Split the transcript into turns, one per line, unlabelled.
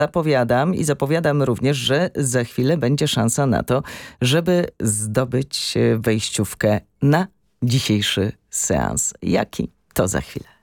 Zapowiadam i zapowiadam również, że za chwilę będzie szansa na to, żeby zdobyć wejściówkę na dzisiejszy seans. Jaki? To za chwilę.